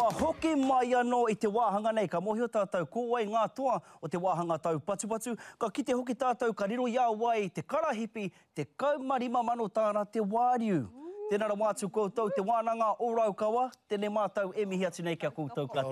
Ka hoki mai anō i te wāhanga nei, ka mohi o tātou kōwai ngā toa o te wāhanga tau patu. Ka kite hoki tātou ka riro ia wai te karahipi, te kaumarima mano tāna te wāriu. Tēnā rā mātou koutou, te wānanga ōrau kawa, tēnei mātou e mihi atu nei kia koutou katoa.